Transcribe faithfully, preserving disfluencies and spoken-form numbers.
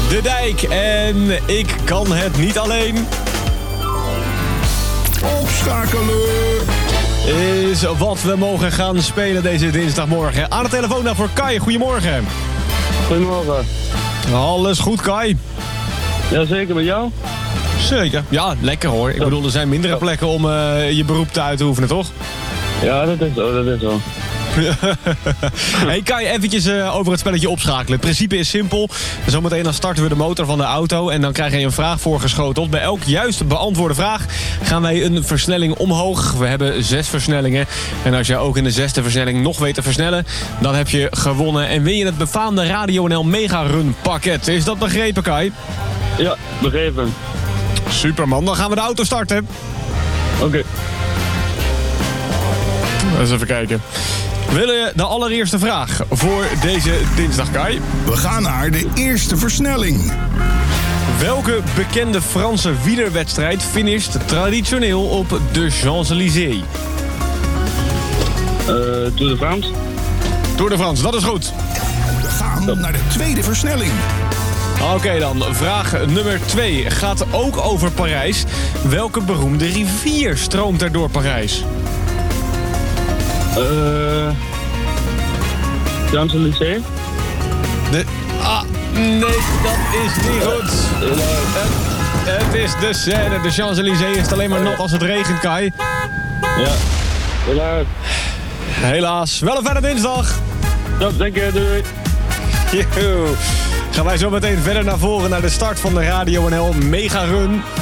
de dijk en ik kan het niet alleen. Opschakelen is wat we mogen gaan spelen deze dinsdagmorgen. Aan de telefoon daarvoor Kai, goedemorgen. Goedemorgen. Alles goed, Kai? Jazeker, met jou? Zeker. Ja, lekker hoor. Ik bedoel, er zijn mindere plekken om uh, je beroep te uit te oefenen, toch? Ja, dat is zo, dat is zo. Hey Kai, eventjes uh, over het spelletje opschakelen. Het principe is simpel. Zometeen dan starten we de motor van de auto en dan krijg je een vraag voorgeschoteld. Bij elk juist beantwoorde vraag gaan wij een versnelling omhoog. We hebben zes versnellingen. En als jij ook in de zesde versnelling nog weet te versnellen, dan heb je gewonnen en win je het befaamde Radio N L Mega Run pakket. Is dat begrepen, Kai? Ja, begrepen. Superman, dan gaan we de auto starten. Oké. Okay. Eens even kijken. Willen je de allereerste vraag voor deze dinsdag, Kai? We gaan naar de eerste versnelling. Welke bekende Franse wielerwedstrijd finisht traditioneel op de Champs-Élysées? Uh, Tour de France. Tour de France, dat is goed. We gaan naar de tweede versnelling. Oké okay, dan, vraag nummer twee gaat ook over Parijs. Welke beroemde rivier stroomt er door Parijs? Eh... Uh, Champs-Élysées? De... Ah, nee, dat is niet goed. Uh, het, het is de Seine. De Champs-Élysées is alleen maar nat als het regent, Kai. Ja, helaas. Helaas. Wel een fijne dinsdag. Ja, dank je, doei. Joe. Gaan wij zo meteen verder naar voren naar de start van de Radio N L Mega Run.